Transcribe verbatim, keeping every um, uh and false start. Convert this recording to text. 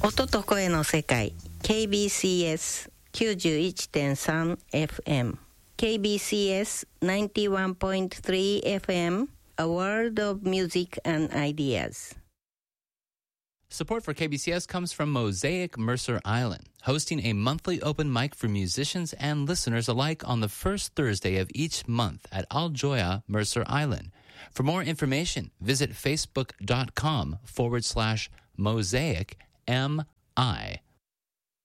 音と声の世界 ケービーシーエスきゅうじゅういってんさんエフエム ケービーシーエスきゅうじゅういちてんさんエフエムA world of music and ideas. Support for K B C S comes from Mosaic Mercer Island, hosting a monthly open mic for musicians and listeners alike on the first Thursday of each month at Aljoya, Mercer Island. For more information, visit facebook.com forward slash mosaic M I.